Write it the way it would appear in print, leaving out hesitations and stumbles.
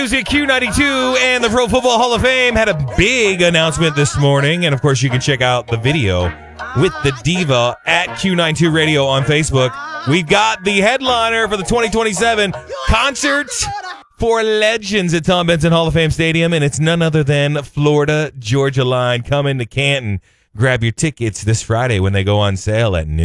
Music Q92 and the Pro Football Hall of Fame had a big announcement this morning. And, of course, you can check out the video with the diva at Q92 Radio on Facebook. We've got the headliner for the 2027 Concert for Legends at Tom Benson Hall of Fame Stadium, and it's none other than Florida Georgia Line coming to Canton. Grab your tickets this Friday when they go on sale at noon.